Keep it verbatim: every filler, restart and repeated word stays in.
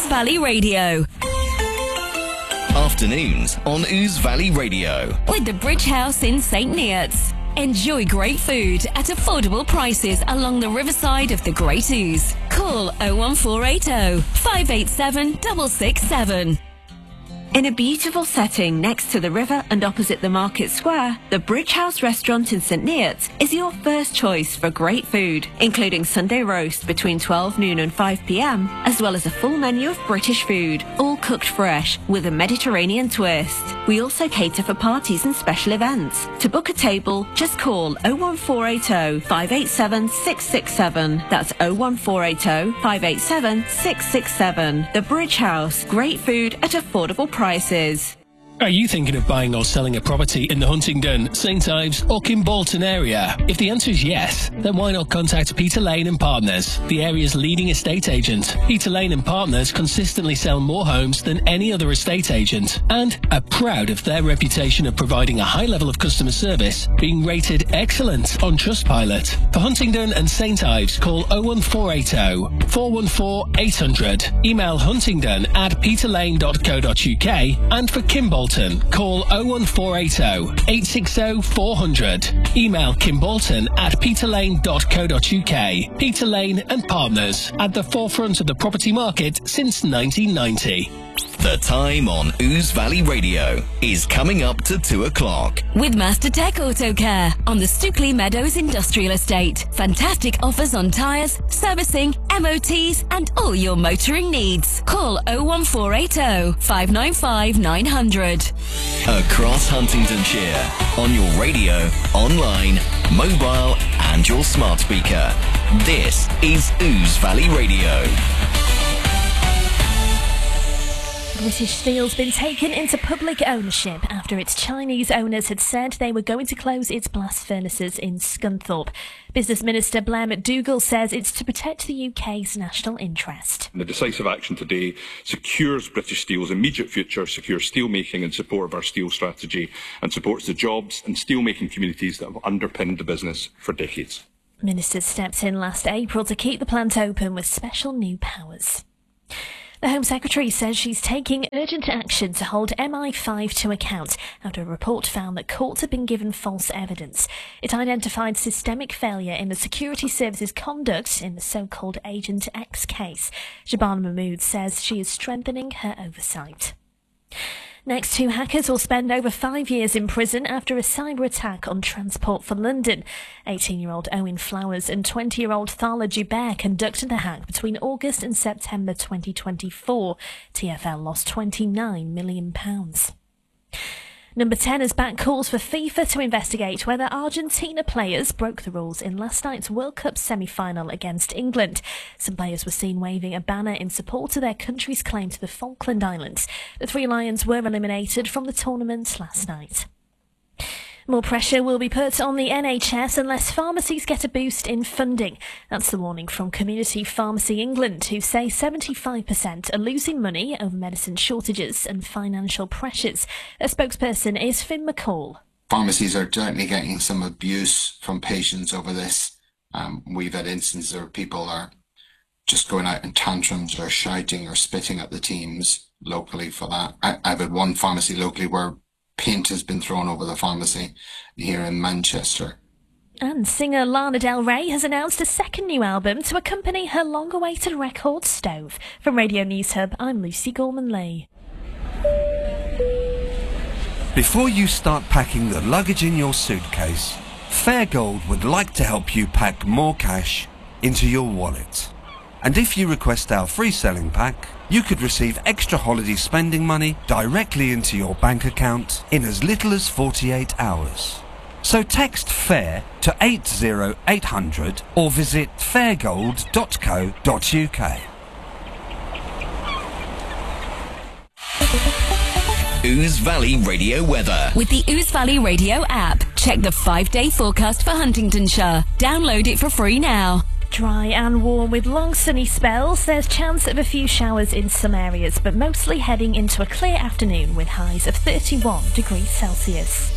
Ouse Valley Radio. Afternoons on Ouse Valley Radio. With the Bridge House in Saint Neots. Enjoy great food at affordable prices along the riverside of the Great Ouse. Call oh one four eight oh, five eight seven, six six seven. In a beautiful setting next to the river and opposite the Market Square, the Bridge House restaurant in Saint Neots is your first choice for great food, including Sunday roast between twelve noon and five p m, as well as a full menu of British food, all cooked fresh with a Mediterranean twist. We also cater for parties and special events. To book a table, just call oh one four eight oh, five eight seven, six six seven. That's oh one four eight oh, five eight seven, six six seven. The Bridge House, great food at affordable prices. Prices. Are you thinking of buying or selling a property in the Huntingdon, Saint Ives or Kimbolton area? If the answer is yes, then why not contact Peter Lane and Partners, the area's leading estate agent. Peter Lane and Partners consistently sell more homes than any other estate agent and are proud of their reputation of providing a high level of customer service, being rated excellent on Trustpilot. For Huntingdon and Saint Ives, call oh one four eight oh, four one four, eight hundred. Email huntingdon at peterlane dot co dot uk, and for Kimbolton, call oh one four eight oh, eight six oh, four hundred. Email kimbolton at peterlane dot co dot uk. Peter Lane and Partners, at the forefront of the property market since nineteen ninety. The time on Ouse Valley Radio is coming up to two o'clock. With Master Tech Auto Care on the Stookley Meadows Industrial Estate. Fantastic offers on tyres, servicing, M O Ts and all your motoring needs. Call oh one four eight oh, five nine five, nine hundred. Across Huntingdonshire, on your radio, online, mobile and your smart speaker. This is Ouse Valley Radio. British Steel's been taken into public ownership after its Chinese owners had said they were going to close its blast furnaces in Scunthorpe. Business Minister Blair McDougall says it's to protect the U K's national interest. The decisive action today secures British Steel's immediate future, secures steelmaking in support of our steel strategy, and supports the jobs and steelmaking communities that have underpinned the business for decades. Minister stepped in last April to keep the plant open with special new powers. The Home Secretary says she's taking urgent action to hold M I five to account after a report found that courts had been given false evidence. It identified systemic failure in the security services conduct in the so-called Agent X case. Shabana Mahmood says she is strengthening her oversight. Next, two hackers will spend over five years in prison after a cyber attack on Transport for London. eighteen-year-old Owen Flowers and twenty-year-old Thala Joubert conducted the hack between August and September twenty twenty-four. T F L lost twenty-nine million pounds. Number ten has backed calls for FIFA to investigate whether Argentina players broke the rules in last night's World Cup semi-final against England. Some players were seen waving a banner in support of their country's claim to the Falkland Islands. The Three Lions were eliminated from the tournament last night. More pressure will be put on the N H S unless pharmacies get a boost in funding. That's the warning from Community Pharmacy England, who say seventy-five percent are losing money over medicine shortages and financial pressures. A spokesperson is Finn McCall. Pharmacies are certainly getting some abuse from patients over this. Um, we've had instances where people are just going out in tantrums or shouting or spitting at the teams locally for that. I, I've had one pharmacy locally where paint has been thrown over the pharmacy here in Manchester. And singer Lana Del Rey has announced a second new album to accompany her long-awaited record, Stove. From Radio News Hub, I'm Lucy Gorman-Lee. Before you start packing the luggage in your suitcase, Fairgold would like to help you pack more cash into your wallet. And if you request our free selling pack, you could receive extra holiday spending money directly into your bank account in as little as forty-eight hours. So text FAIR to eight zero eight hundred or visit fairgold dot co dot uk. Ouse Valley Radio weather. With the Ouse Valley Radio app, check the five-day forecast for Huntingdonshire. Download it for free now. Dry and warm with long sunny spells. There's chance of a few showers in some areas, but mostly heading into a clear afternoon with highs of thirty-one degrees Celsius.